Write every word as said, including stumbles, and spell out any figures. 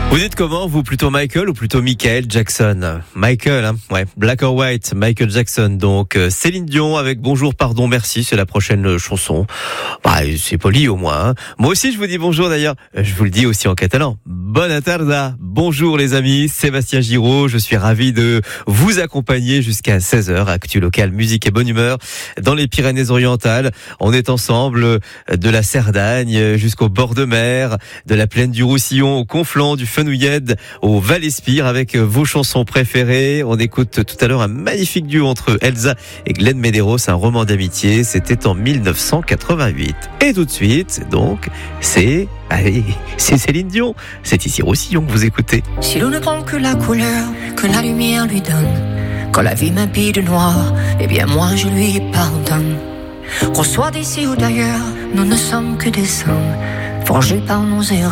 Vous dites comment, vous, plutôt Michael ou plutôt Michael Jackson? Michael, hein, ouais, Black or White, Michael Jackson. Donc euh, Céline Dion avec Bonjour, pardon, merci, c'est la prochaine chanson. Bah, c'est poli au moins. Hein. Moi aussi, je vous dis bonjour d'ailleurs. Je vous le dis aussi en catalan. Bona tarda. Bonjour les amis, Sébastien Giraud. Je suis ravi de vous accompagner jusqu'à seize heures. Actu local, musique et bonne humeur dans les Pyrénées-Orientales. On est ensemble de la Cerdagne jusqu'au bord de mer, de la plaine du Roussillon au Conflans, du Fenouillède au Val-Espire avec vos chansons préférées. On écoute tout à l'heure un magnifique duo entre Elsa et Glenn Medeiros, un roman d'amitié. C'était en mille neuf cent quatre-vingt-huit. Et tout de suite, donc, c'est... Allez, c'est Céline Dion. C'est ici Roussillon que vous écoutez. Si l'on ne prend que la couleur que la lumière lui donne, quand la vie m'habille de noir, eh bien moi je lui pardonne. Qu'on soit d'ici ou d'ailleurs, nous ne sommes que des hommes forgés par nos erreurs.